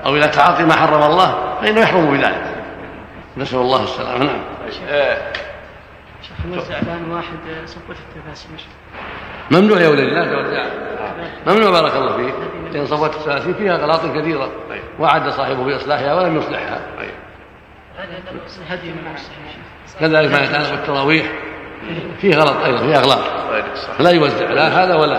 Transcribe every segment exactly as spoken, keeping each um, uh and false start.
أو إلى تعاطي ما حرم الله فإنه يحرم بذلك. نسأل الله السلامة. نعم. شيخ موزع الآن واحد صفوة التفاسير ممنوع يا ولد الله، ممنوع بارك الله فيك، لأن صفوة التفاسير فيها غلط كثيرة وعد صاحبه بإصلاحها ولم يصلحها. كذلك ما يتعلق بالتراويح فيه غلط أيضا، فيها أغلاط لا يوزع لا هذا ولا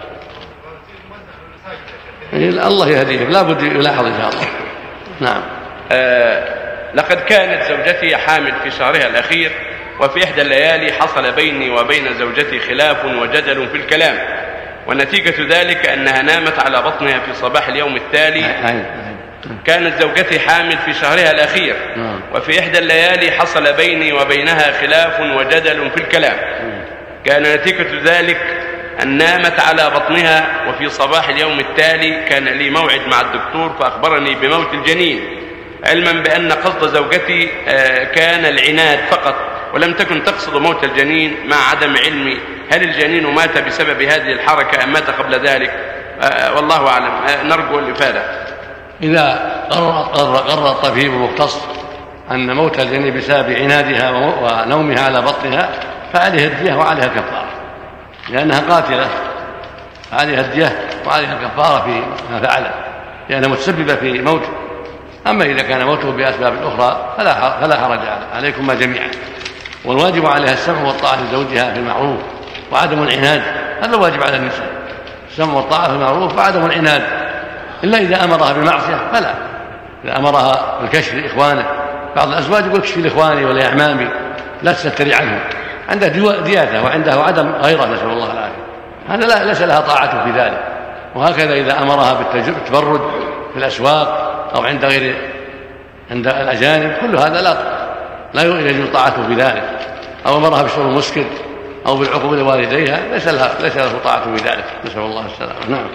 هذا. الله يهديه، لا بد يلاحظ إن شاء الله. نعم. آه لقد كانت زوجتي حامل في شهرها الأخير، وفي إحدى الليالي حصل بيني وبين زوجتي خلاف وجدل في الكلام، ونتيجة ذلك أنها نامت على بطنها في صباح اليوم التالي. كانت زوجتي حامل في شهرها الأخير، وفي إحدى الليالي حصل بيني وبينها خلاف وجدل في الكلام، كان نتيجة ذلك أن نامت على بطنها، وفي صباح اليوم التالي كان لي موعد مع الدكتور فأخبرني بموت الجنين، علما بأن قصد زوجتي كان العناد فقط، ولم تكن تقصد موت الجنين مع عدم علمي هل الجنين مات بسبب هذه الحركة أم مات قبل ذلك، والله أعلم. نرجو الإفادة. إذا قرر, قرر الطبيب المختص أن موت الجنين بسبب عنادها ونومها على بطنها فعليها الدية وعليها الكفارة، لأنها قاتلة، عليها الدية وعليها الكفارة فيما فعله لأنها متسببة في موته. أما إذا كان موته بأسباب أخرى فلا, فلا حرج عليكما جميعا، والواجب عليها السمع والطاعة لزوجها في المعروف وعدم العناد، هذا الواجب على النساء، السمع والطاعة في المعروف وعدم العناد، إلا إذا أمرها بمعصية فلا. إذا أمرها بالكشف لإخوانه، بعض الأزواج يقول كشف لإخواني ولا أعمامي لا تستري عنهم، عنده دياته وعنده عدم غيره نسأل الله العافية، هذا لا ليس لها طاعة في ذلك. وهكذا إذا أمرها بالتبرد في الأسواق أو عند غير عند الأجانب كل هذا لا لا يجوز طاعته في ذلك، أو أمرها بالشرب المسكر أو بالعقوق لوالديها ليس لها ليس له طاعة في ذلك، نسأل الله السلامة. نعم.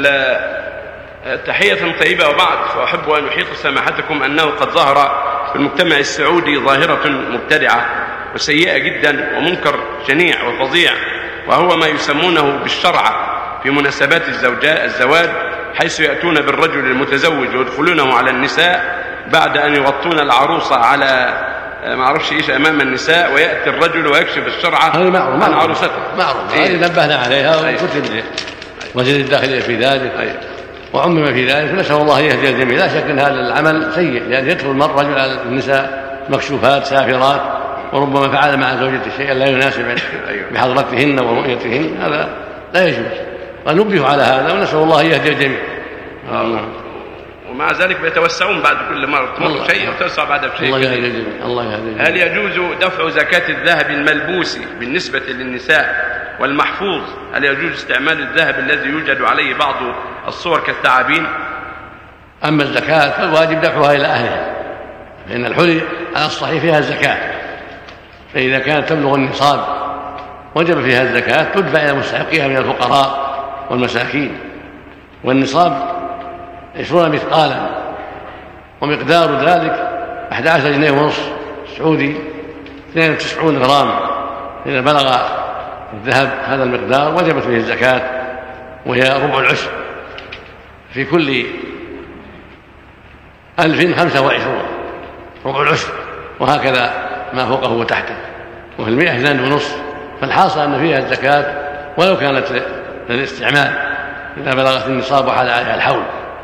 تحية طيبة وبعد، فأحب أن أحيط سماحتكم أنه قد ظهر في المجتمع السعودي ظاهرة مبتدعة وسيئة جدا ومنكر شنيع وفظيع، وهو ما يسمونه بالشرعة في مناسبات الزواج، حيث يأتون بالرجل المتزوج ويدخلونه على النساء بعد أن يغطون العروسة على ما أعرفش إيش أمام النساء، ويأتي الرجل ويكشف الشرعة عن عروسته. معروف، هذه نبهنا عليها وكتب وزير الداخلية في ذلك وعمم في ذلك، نسأل الله يهدي الجميع. لا شك أن هذا العمل سيء، لأن يدخل المرء رجل على النساء مكشوفات سافرات، وربما فعل مع زوجته شيئا لا يناسب بحضرتهن ورؤيتهن، هذا لا يجوز، ونبه على هذا ونسأل الله يهدي الجميع. ومع ذلك بيتوسعون بعد كل مرة تمر شيء وتوسع بعد شيء. الله يهدي الجميع. الله يهدي. هل يجوز دفع زكاة الذهب الملبوس بالنسبة للنساء والمحفوظ؟ هل يجوز استعمال الذهب الذي يوجد عليه بعض الصور كالثعابين؟ أما الزكاة فالواجب دفعها إلى أهلها، فإن الحلي على الصحيح فيها الزكاة، فإذا كانت تبلغ النصاب وجب فيها الزكاة تدفع إلى مستحقيها من الفقراء والمساكين، والنصاب عشرون مثقالا، ومقدار ذلك أحد عشر جنيه ونصف سعودي، اثنين وتسعون غرام. إذا بلغ الذهب هذا المقدار وجبت فيه الزكاة، وهي ربع العشر في كل ألف خمسة وعشرون، ربع العشر، وهكذا ما فوقه وتحته، وفي المئة اثنان ونصف. فالحاصل أن فيها الزكاة ولو كانت للاستعمال إذا بلغت النصاب وحال عليها الحول.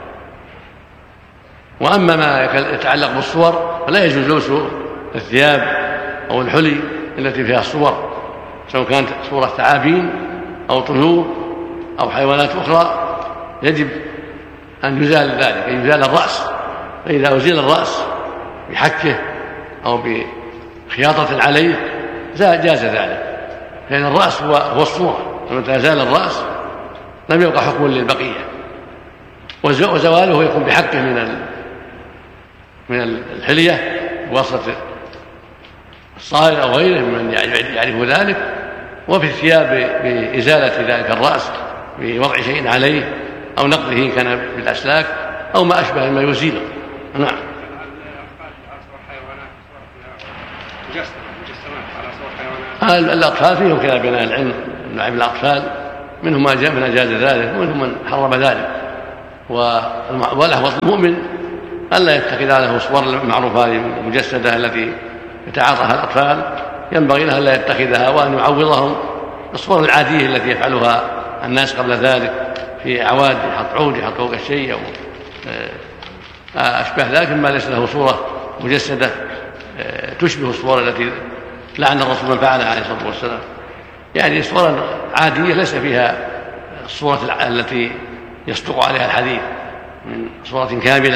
وأما ما يتعلق بالصور فلا يجوز لبس الثياب أو الحلي التي فيها الصور، سواء كانت صورة ثعابين أو طيور أو حيوانات أخرى، يجب أن يزال ذلك، أن يزال الرأس. فإذا أزيل الرأس بحكه أو بخياطة عليه جاز ذلك، لأن الرأس هو, هو الصورة، ومتى زال الرأس لم يبقى حكم للبقية، وزواله يكون بحقه من من الحلية بواسطة الصائغ أو غيره ممن يعرف ذلك، وفي الثياب بإزالة ذلك الرأس بوضع شيء عليه أو نقضه إن كان بالأسلاك أو ما أشبه ما يزيله. نعم. الأطفال فيهم خلاف بين العلم، لعب الأطفال منهم ما جاء من أجاز ذلك ومنهم من حرم ذلك، والأحوط المؤمن ألا يتخذ له صور المعروفة المجسدة التي يتعاطاها الأطفال، ينبغي له ألا يتخذها، وأن يعوضهم الصور العادية التي يفعلها الناس قبل ذلك في أعواد، يحط عود يحط فوق الشيء أو أشبه ذلك مما ليس له صورة مجسدة تشبه الصور التي لعن الرسول من فعلها عليه الصلاة والسلام. يعني صورة عادية ليس فيها الصورة التي يصدق عليها الحديث من صورة كاملة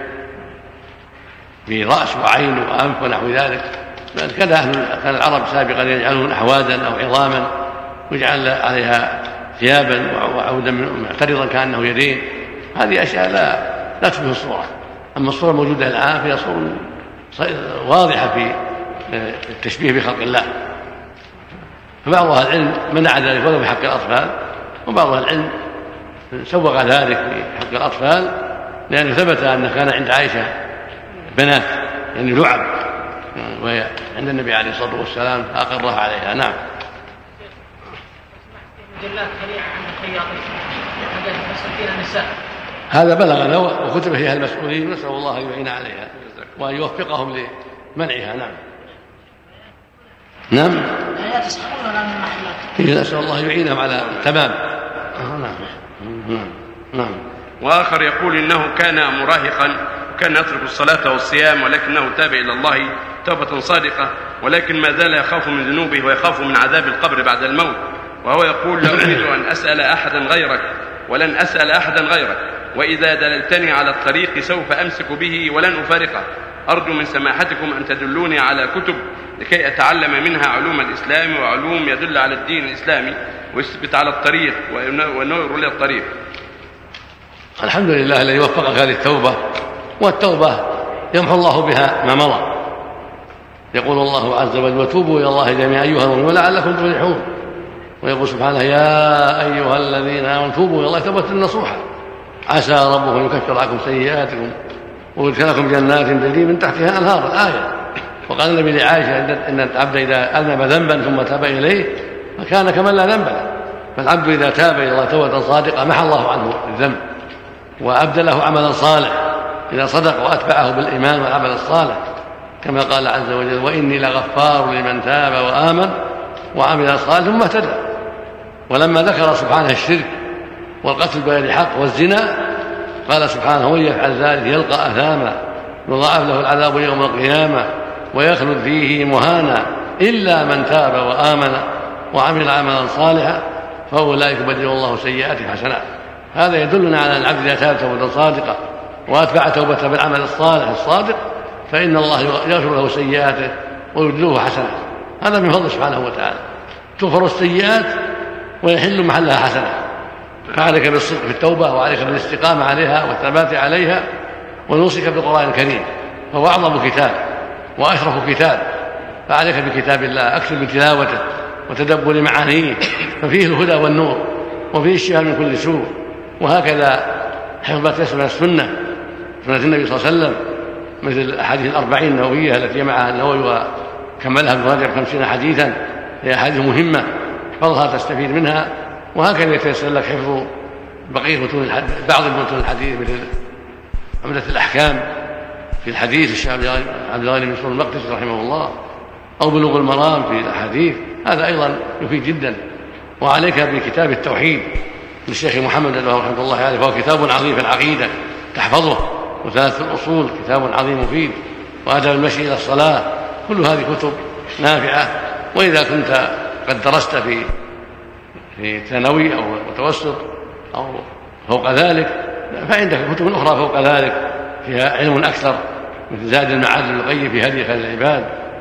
في رأس وعين وأنف ونحو ذلك. كذا كان العرب سابقا يجعلون أحوادا أو عظاما ويجعل عليها ثيابا وعودا معترضا كأنه يدين. هذه أشياء لا لا تشبه الصورة. أما الصورة الموجودة الآن فيها صور واضحة في التشبيه بخلق الله، فبعض أهل العلم منع ذلك ولو في حق الأطفال، وبعض أهل العلم سوغ ذلك في حق الأطفال، لأنه ثبت أن كان عند عائشة بنات يعني لعب وهي عند النبي عليه الصلاة والسلام فأقرها عليها. نعم. مجلات خليعة عن الخياطين هذا يحصل فيها النساء، هذا بلغنا وكتب فيها المسؤولين، نسأل الله أن يعين عليها وأن يوفقهم لمنعها. نعم. نعم. لا تسحبون ولا من محلات. نسأل الله يعينهم على تمام. نعم. نعم. نعم. وآخر يقول إنه كان مراهقا وكان يترك الصلاة والصيام، ولكنه تاب إلى الله توبة صادقة، ولكن ما زال يخاف من ذنوبه ويخاف من عذاب القبر بعد الموت. وهو يقول: لا أريد أن أسأل أحدا غيرك ولن أسأل أحدا غيرك، وإذا دللتني على الطريق سوف أمسك به ولن أفارقه. أرجو من سماحتكم أن تدلوني على كتب لكي أتعلم منها علوم الإسلام وعلوم يدل على الدين الإسلامي ويثبت على الطريق ونور لي الطريق. الحمد لله الذي وفقك للتوبة، والتوبة يمحو الله بها ما مضى. يقول الله عز وجل: وتوبوا إلى الله جميعا أيها المؤمنون لعلكم تفلحون. ويقول سبحانه: يا أيها الذين آمنوا توبوا إلى الله توبة نصوحا عسى ربكم أن يكفر عنكم سيئاتكم ويدخلكم جنات تجري من تحتها أنهار. الآية. وقال النبي لعائشة: إن العبد إذا أذنب ذنبا ثم تاب إليه فكان كمن لا ذنب له. فالعبد إذا تاب إلى الله توبة صادقة محى الله عنه الذنب وأبدله عملا صالح إذا صدق وأتبعه بالإيمان والعمل الصالح، كما قال عز وجل: وإني لغفار لمن تاب وآمن وعمل صالحا ثم اهتدى. ولما ذكر سبحانه الشرك والقتل بغير حق والزنا قال سبحانه: ومن يفعل ذلك يلقى أثاما يضاعف له العذاب يوم القيامة ويخلد فيه مهانا إلا من تاب وآمن وعمل عملا صالحا فأولئك يبدل الله سيئاتهم حسنات. هذا يدلنا على أن العبد إذا تاب توبة صادقة وأتبع توبته بالعمل الصالح الصادق فإن الله يغفر له سيئاته ويبدله حسنات. هذا من فضله سبحانه وتعالى. تغفر السيئات ويحل محلها حسنات. فعليك بالصدق في التوبة وعليك بالاستقامة عليها والثبات عليها، ونوصيك بالقرآن الكريم فهو أعظم كتاب وأشرف كتاب. فعليك بكتاب الله، أكثر من تلاوته وتدبر معانيه، ففيه الهدى والنور وفيه الشفاء من كل سوء. وهكذا حفظت اسمها السنة، سنة النبي صلى الله عليه وسلم، مثل الأحاديث الأربعين النووية التي جمعها النووي وكملها ابن رجب خمسين حديثا، هي أحاديث مهمة احفظها تستفيد منها. وهكذا يتيسر لك حفظ بقية متون الحديث، بعض متون الحديث مثل عمدة الأحكام في الحديث الشيخ عبد الغني بن سليمان المقدسي رحمه الله، أو بلوغ المرام في الأحاديث، هذا أيضا يفيد جدا. وعليك بكتاب التوحيد للشيخ محمد بن وهاب رحمه الله عليه، فهو كتاب عظيم في العقيدة تحفظه، وثلاث الأصول كتاب عظيم مفيد، وآداب المشي إلى الصلاة، كل هذه كتب نافعة. وإذا كنت قد درست في في ثانوي أو متوسط أو فوق ذلك فعندك كتب أخرى فوق ذلك فيها علم أكثر، مثل زاد المعاد للقيم في هدي خير العباد،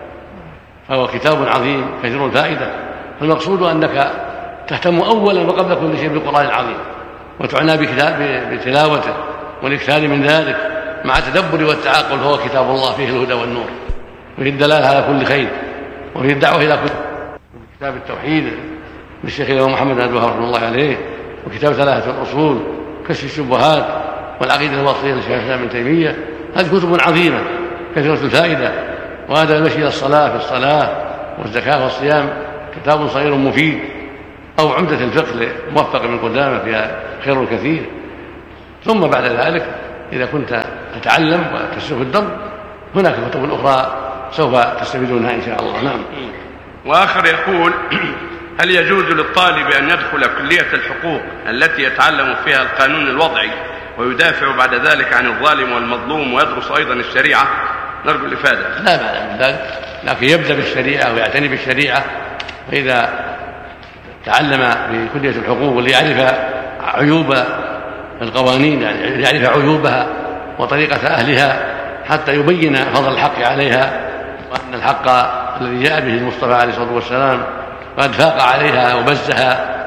فهو كتاب عظيم كثير الفائدة. فالمقصود أنك تهتم أولا وقبل كل شيء بالقرآن العظيم، وتعنى بتلاوته والاكثار من ذلك مع التدبر والتعاقل، فهو كتاب الله فيه الهدى والنور وفيه الدلالة على كل خير وفيه الدعوة إلى كل. كتاب التوحيد للشيخ محمد بن وهاب رحمه الله عليه، وكتاب ثلاثة الأصول، كشف الشبهات، والعقيدة الوصية للشيخ الإسلام ابن تيمية. هذه كتب عظيمة كثيرة الفائدة. وهذا المشي إلى الصلاة في الصلاة والزكاة والصيام كتاب صغير مفيد. أو عمدة الفقه لموفق بن قدامة فيها خير كثير. ثم بعد ذلك إذا كنت تتعلم وتسلك الدرب هناك كتب أخرى سوف تستفيدونها إن شاء الله. نعم. وآخر يقول: هل يجوز للطالب أن يدخل كلية الحقوق التي يتعلم فيها القانون الوضعي ويدافع بعد ذلك عن الظالم والمظلوم ويدرس أيضا الشريعة؟ نرجو الإفادة. لا بأس من ذلك، لكن يبدأ بالشريعة ويعتني بالشريعة، فإذا تعلم في كلية الحقوق ليعرف عيوب القوانين، يعني يعرف عيوبها وطريقة أهلها حتى يبين فضل الحق عليها، وأن الحق الذي جاء به المصطفى عليه الصلاة والسلام قد فاق عليها وبزها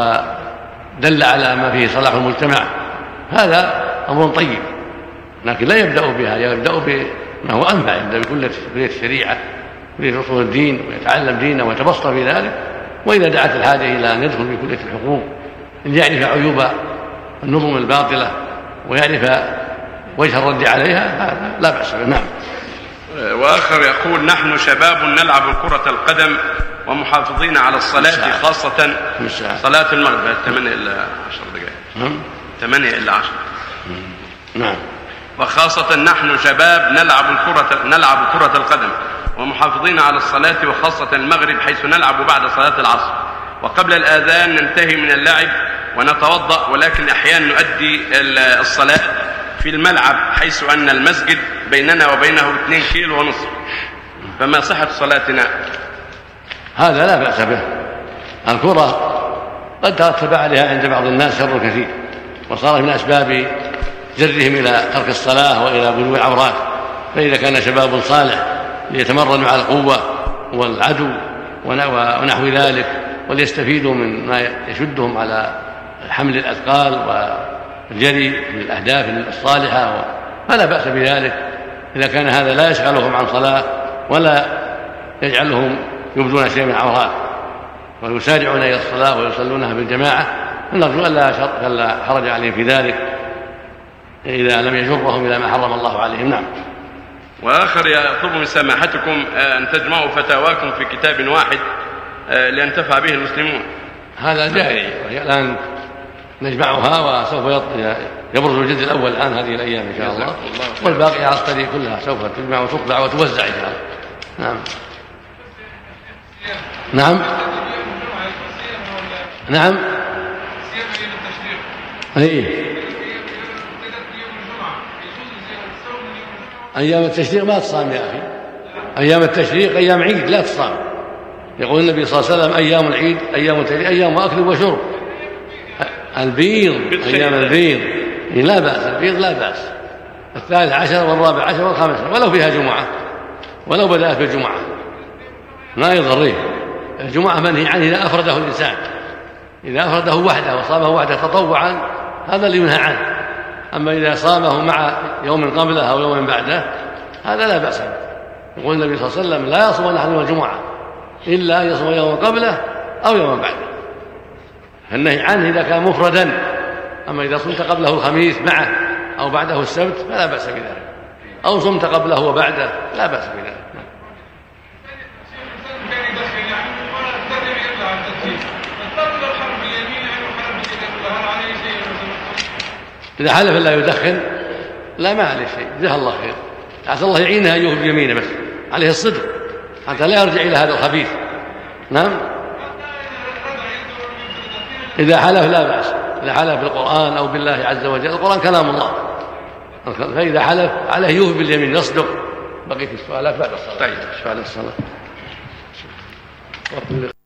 ودل على ما فيه صلاح المجتمع، هذا أمر طيب، لكن لا يبدأ بها، يبدأ بما هو أنفع، يبدأ بكلية الشريعة كلية أصول الدين ويتعلم دينه ويتبسط في ذلك. وإذا دعت الحاجة إلى أن يدخل في كلية الحقوق ليعرف عيوب النظم الباطلة ويعرف وجه الرد عليها، هذا لا بأس به. نعم. وآخر يقول: نحن شباب نلعب كرة القدم ومحافظين على الصلاة، خاصة صلاة المغرب ثمانية إلى عشر دقائق. ثمانية إلى عشر. نعم. وخاصة نحن شباب نلعب الكرة نلعب كرة القدم ومحافظين على الصلاة، وخاصة المغرب حيث نلعب بعد صلاة العصر، وقبل الآذان ننتهي من اللعب ونتوضأ، ولكن أحيانا نؤدي الصلاة في الملعب حيث أن المسجد بيننا وبينه اثنين كيلو ونصف، فما صحة صلاتنا؟ هذا لا بأس به. الكرة قد ترتب عليها عند بعض الناس شر كثير، وصارت من أسباب جرهم إلى ترك الصلاة وإلى بلوغ العورات، فإذا كان شباب صالح ليتمرنوا على القوة والعدو ونحو ذلك وليستفيدوا من ما يشدهم على حمل الأثقال والجري من الأهداف الصالحة، فلا بأس بذلك إذا كان هذا لا يشغلهم عن صلاة ولا يجعلهم يبدون شيء من عورات ويسارعون إلى الصلاة ويصلونها بالجماعة، فنرجو أن لا حرج عليهم في ذلك إذا لم يجرهم إلى ما حرم الله عليهم. نعم. وآخر يطلب من سماحتكم أن تجمعوا فتاواكم في كتاب واحد لينتفع به المسلمون. هذا جائز، الآن نجمعها وسوف يبرز الجزء الأول الآن هذه الأيام إن شاء الله، والباقي على الطريق كلها سوف تجمع وتطبع وتوزع إن شاء الله. نعم. نعم. نعم. أي أيام التشريق ما تصام يا أخي، أيام التشريق أيام عيد لا تصام. يقول النبي صلى الله عليه وسلم: أيام العيد أيام التشريق أيام أكل وشرب. البيض أيام البيض لا بأس، البيض لا بأس، الثالث عشر والرابع عشر والخامس عشر ولو فيها جمعة، ولو بدأت بالجمعة ما يضره. الجمعة منهي عنه إذا أفرده الإنسان، إذا أفرده وحده وصامه وحده تطوعا هذا اللي ينهى عنه، أما إذا صامه مع يوم قبله أو يوم بعده هذا لا بأس به. يقول النبي صلى الله عليه وسلم: لا يصوم أحد يوم الجمعة إلا أن يصوم يوم قبله أو يوم بعده. النهي عنه إذا كان مفردا، أما إذا صمت قبله الخميس معه أو بعده السبت فلا بأس بذلك، أو صمت قبله وبعده لا بأس بذلك. إذا حلف لا يدخن لا ما عليه شيء، جزاه الله خير، عسى الله يعينها أن يوفي بيمينه، بس عليه الصدق حتى لا يرجع إلى هذا الخبيث. نعم. إذا حلف لا بأس، إذا حلف بالقرآن أو بالله عز وجل، القرآن كلام الله، فإذا حلف عليه يوفي باليمين يصدق. بقيت السؤالات بعد الصلاة. طيب. بعد الصلاة.